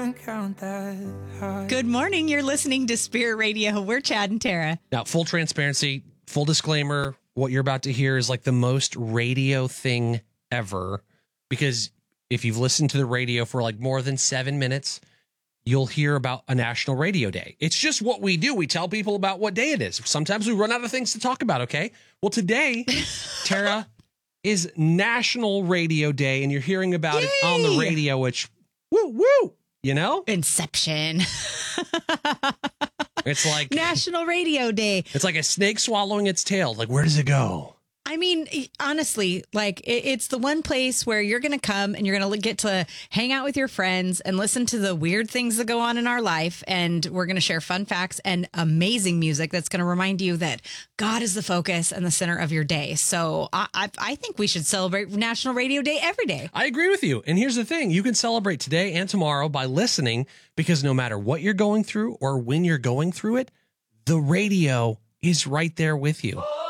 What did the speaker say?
Good morning. You're listening to Spirit Radio. We're Chad and Tara. Now, full transparency, full disclaimer, what you're about to hear is like the most radio thing ever. Because if you've listened to the radio for like more than 7 minutes, you'll hear about a National Radio Day. It's just what we do. We tell people about what day it is. Sometimes we run out of things to talk about, okay? Well, today, Tara, is National Radio Day, and you're hearing about it on the radio, which, woo, you know? Inception. It's like National Radio Day. It's like a snake swallowing its tail. Like, where does it go? I mean, honestly, like it's the one place where you're going to come and you're going to get to hang out with your friends and listen to the weird things that go on in our life. And we're going to share fun facts and amazing music that's going to remind you that God is the focus and the center of your day. So I think we should celebrate National Radio Day every day. I agree with you. And here's the thing. You can celebrate today and tomorrow by listening, because no matter what you're going through or when you're going through it, the radio is right there with you.